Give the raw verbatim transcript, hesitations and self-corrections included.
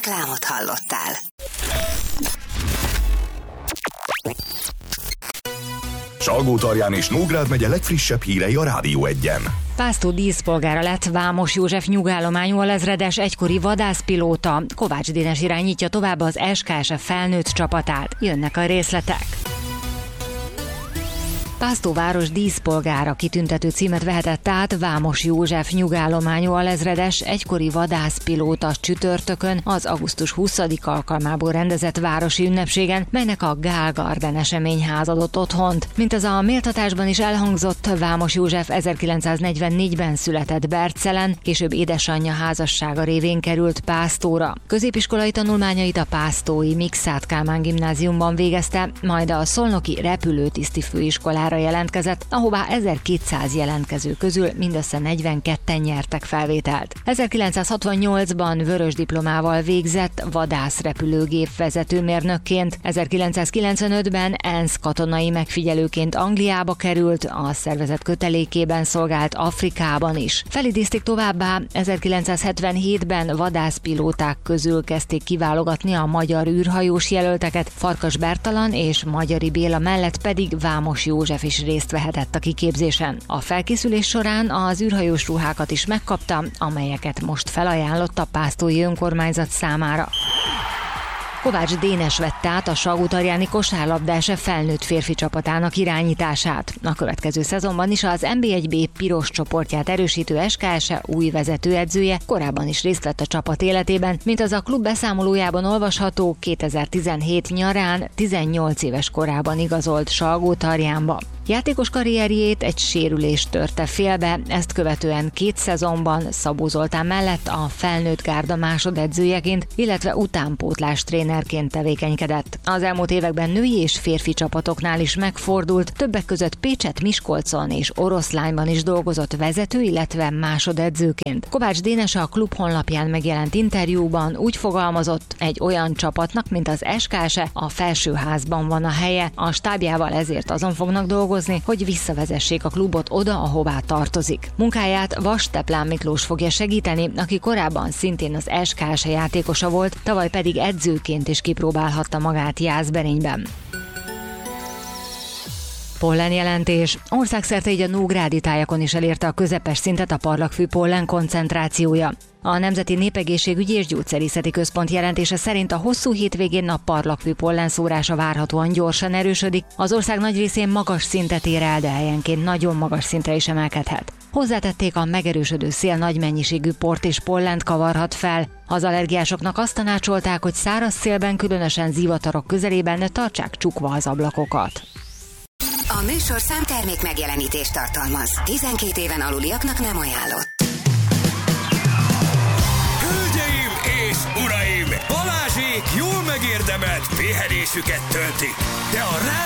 Reklámot hallottál. Salgótarján és Nógrád megye legfrissebb hírei a Rádió Egyen. Pásztó díszpolgára lett Vámos József nyugállományú alezredes, egykori vadászpilóta. Kovács Dénes irányítja tovább az es ká es ef felnőtt csapatát. Jönnek a részletek. Pásztóváros díszpolgára kitüntető címet vehetett át Vámos József nyugállományú alezredes, egykori vadászpilóta csütörtökön az augusztus huszadika alkalmából rendezett városi ünnepségen, melynek a Gál Garden eseményház adott otthont. Mint az a méltatásban is elhangzott, Vámos József ezerkilencszáznegyvennégyben született Bercelen, később édesanyja házassága révén került Pásztóra. Középiskolai tanulmányait a pásztói Mikszáth Kálmán gimnáziumban végezte, majd a szolnoki repülőtiszti főiskolára jelentkezett, ahová ezerkétszáz jelentkező közül mindössze negyvenketten nyertek felvételt. ezerkilencszázhatvannyolcban vörös diplomával végzett vadászrepülőgép vezetőmérnökként, ezerkilencszázkilencvenötben ENSZ katonai megfigyelőként Angliába került, a szervezet kötelékében szolgált Afrikában is. Felidézték továbbá, ezerkilencszázhetvenhétben vadászpilóták közül kezdték kiválogatni a magyar űrhajós jelölteket, Farkas Bertalan és Magyari Béla mellett pedig Vámos József is részt vehetett a kiképzésen. A felkészülés során az űrhajós ruhákat is megkapta, amelyeket most felajánlott a pásztói önkormányzat számára. Kovács Dénes vette át a Salgótarjáni kosárlabdás felnőtt férfi csapatának irányítását. A következő szezonban is az en bé egy bé piros csoportját erősítő es ká es új vezetőedzője korábban is részt vett a csapat életében, mint az a klub beszámolójában olvasható, kétezer-tizenhét nyarán tizennyolc éves korában igazolt Salgótarjánba. Játékos karrierjét egy sérülés törte félbe, ezt követően két szezonban Szabó Zoltán mellett a felnőtt gárda másodedzőjeként, illetve utánpótlás trénerként tevékenykedett. Az elmúlt években női és férfi csapatoknál is megfordult, többek között Pécset, Miskolcon és Oroszlányban is dolgozott vezető, illetve másodedzőként. Kovács Dénes a klub honlapján megjelent interjúban úgy fogalmazott, egy olyan csapatnak, mint az es ká es e a felsőházban van a helye, a stábjával ezért azon fognak dolgozni, hogy visszavezessék a klubot oda, ahová tartozik. Munkáját Vas Teplán Miklós fogja segíteni, aki korábban szintén az es ká es e játékosa volt, tavaly pedig edzőként is kipróbálhatta magát Jászberényben. Pollenjelentés. Országszerte így a nógrádi tájakon is elérte a közepes szintet a parlagfű pollen koncentrációja. A Nemzeti Népegészségügyi és Gyógyszerészeti Központ jelentése szerint a hosszú hétvégén a parlagfű pollen szórása várhatóan gyorsan erősödik. Az ország nagy részén magas szintet ér el, de helyenként nagyon magas szintre is emelkedhet. Hozzátették, a megerősödő szél nagy mennyiségű port és pollent kavarhat fel. Az allergiásoknak azt tanácsolták, hogy száraz szélben, különösen zivatarok közelében tartsák csukva az ablakokat. A műsorszám termék megjelenítést tartalmaz. tizenkét éven aluliaknak nem ajánlott. Hölgyeim és uraim! Balázsék jól megérdemelt pihenésüket töltik, de a